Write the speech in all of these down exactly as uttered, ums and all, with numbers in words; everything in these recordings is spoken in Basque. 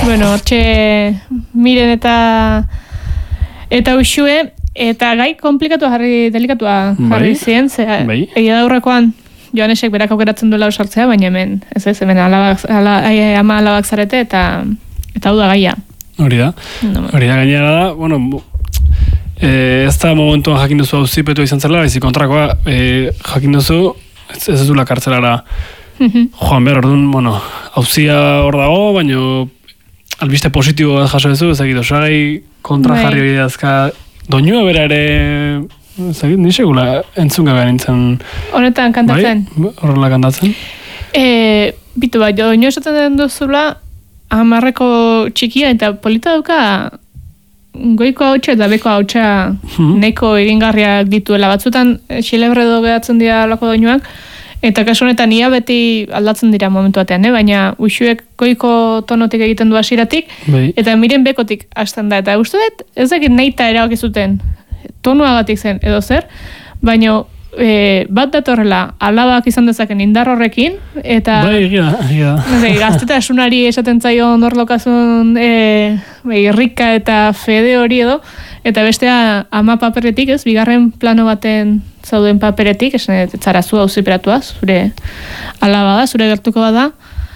Bueno, hortxe miren eta eta Uxue, eta gai komplikatua jarri, delikatua jarri ziren, ze egia da aurrekoan Joanesek berak aukeratzen duela osartzea, baina hemen, ez ez, hemen alabak, ala, ama alabak zarete, eta eta hau da gaia. Hori da, no, hori da gainera da, bueno, eh, ez da momentuan jakin duzu auzipetu izan zela, baizik kontrakoa eh, jakin duzu, ez, ez duzula kartzelara joan behar, orduan, bueno, auzia hor dago, baina albiste positiboa jaso duzu, ezagit, osagai kontra jarri hori dazka, doinua bera ere, ezagit, nisegula entzun gabe nintzen. Honetan kantatzen? Bai, horrela kantatzen? E, bitu bai, doinua esaten den duzula, hamarreko txikia eta polita duka goiko hautsa eta beko hautsa hmm. neko egingarriak dituela. Batzutan xilebredo behatzen dira lako doinuak, eta kasu honetan ia beti aldatzen dira momentu batean, eh? Baina Uxuek goiko tonotik egiten du hasieratik eta miren bekotik hasten da. Eta uste dut, ez dakit nahita erabaki zuten tonuagatik zen edo zer, baina e, bat datorrela alabak izan dezaken indar horrekin, eta bai, egia, egia. Gaztetasunari esaten zaio norlokazun e, irrika eta fede hori edo, eta bestea ama paperetik, ez, bigarren plano baten zauden paperetik, esan etzara zu hau ziperatua, zure alaba da, zure gertuko bada,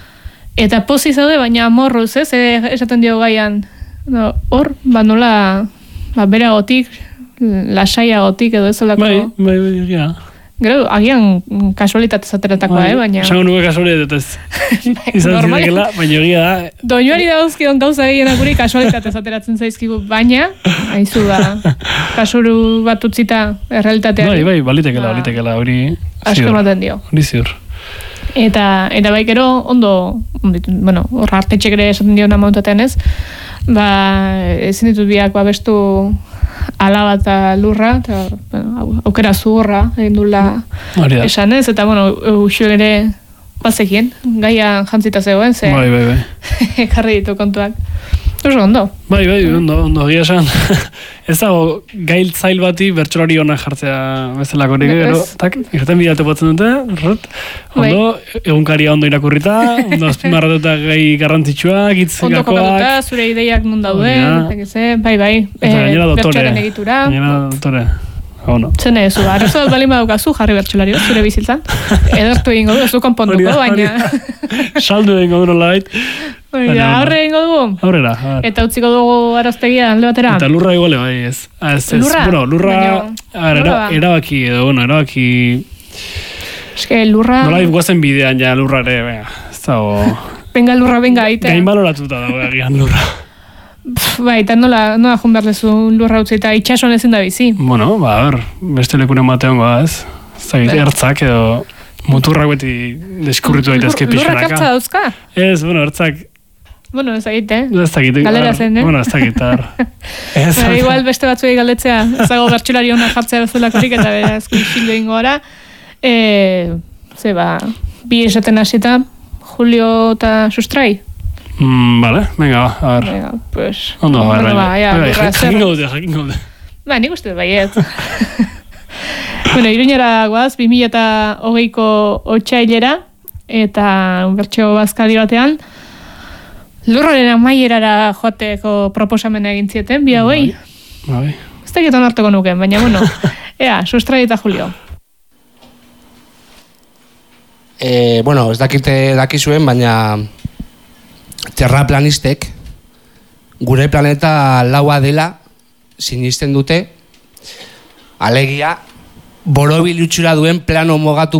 eta pozi zaude, baina amorruz, ez, esaten dio gaian, no, hor, ba nola, ba, bera gotik, lasaia gotik edo ez olako. Bai, bai, bai, egia. Gero, agian kasualitatez ateratakoa, bai, eh, baina... Esango nuke kasualitatez izan zirekela, baina egia da... Doinuari dauzkion gauza gehienak guri kasualitatez ateratzen zaizkigu, baina, haizu da, kasuru bat utzita errealitatean. Bai, bai, balitekela, balitekela, hori... Asko ematen dio. Hori ziur. Eta, eta bai gero, ondo, bueno, horra artetxek ere esaten dio namontatean ez, ba, ezin ditut biak babestu alaba eta lurra, eta bueno, aukera zuhorra egin dula esan ez, eta bueno, Uxue ere bazekien, gaia jantzita zegoen, ze bai, bai, bai. Karri ditu kontuak. Oso ondo. Bai, bai, ondo, ondo, egia esan. Ez dago, gail zail bati bertsolari honak jartzea bezalako nik, gero, tak, irten bidate batzen dute, rot, ondo, egunkaria ondo irakurrita, ondo azpimarratuta gai garrantzitsuak, hitz gakoak. Ondo kokatuta, zure ideiak non dauden, bai, bai, bertsoaren egitura. Gainera dotore. No. Zene, zu, arazo dut balin badukazu jarri bertxolario, zure biziltan. Edertu egingo du, zu konponduko, baina... Saldu egingo du nola bait. Aurre egingo dugu? Aurrera. Eta utziko dugu araztegia, hanle batera? Eta lurra iguale, bai, ez. Lurra? Bueno, lurra... Erabaki, edo, bueno, erabaki... Eske, lurra... Nola guazen bidean ja lurrare, venga, ez dago... Venga, lurra, venga, aite. Gain baloratuta dago, egian lurra. Bai, eta nola, nola jun behar lezu lurra utzi eta itxasoan ezin da bizi. Bueno, ba, a ber, beste lekunen batean goa, ez? Zagit, ertzak edo muturrak beti deskurritu daitezke pixanaka. Lurrak ertza dauzka? Ez, bueno, ertzak... Bueno, ez dakit, eh? Ez dakit. Galera zen, eh? Bueno, ez dakit, ar. Ba, igual beste batzuei galdetzea, ez dago bertxulari hona jartzea bezalakorik eta beraz, kuixildo ingo gara. E, ze, ba, bi esaten hasita, Julio eta Sustrai. Mm, vale, venga, va, a ver. Venga, pues... Ondo, a ver, bueno, ba, ja, bai, jakin gaude, jakin gaude. Ba, nik uste baiet. Bueno, Iruñera guaz, bi mila eta hogeiko otxailera, eta bertxo bazkadi batean, lurraren amaierara joateko proposamena egin zieten, bi hauei. Bai. Ez da gietan hartuko nuken, baina, bueno, ea, Sustrai eta Julio. Eh, bueno, ez dakite dakizuen, baina... Terraplanistek gure planeta laua dela sinisten dute, alegia borobil utxura duen plano mogatu